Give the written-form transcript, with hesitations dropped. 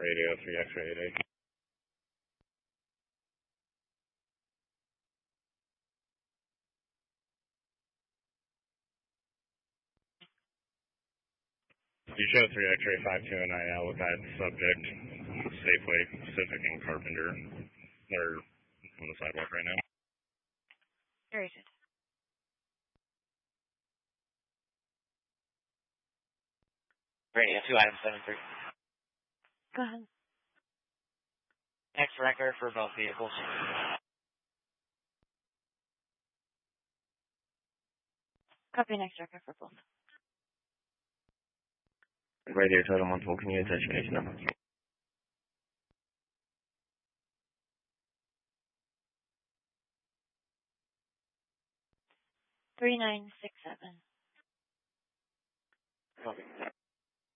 Radio 3X-ray 88. You show 3X-ray 52 with that subject, Safeway, Pacific, and Carpenter. They're on the sidewalk right now. Very good. Radio 2, item 73. Go ahead. Next record for both vehicles. Copy next record for both. Radio Total Montal, can you attach case number? 3967. Copy.